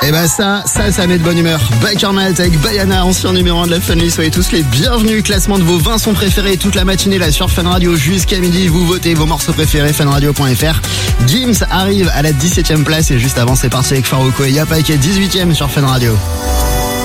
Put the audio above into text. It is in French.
Et bah ça met de bonne humeur. Biker Night avec Bayana, ancien numéro 1 de la Funny. Soyez tous les bienvenus. Classement de vos 20 sons préférés toute la matinée là sur Fun Radio jusqu'à midi. Vous votez vos morceaux préférés, funradio.fr. Gims arrive à la 17e place et juste avant c'est parti avec Farruko et Yapa qui est 18e sur Fun Radio.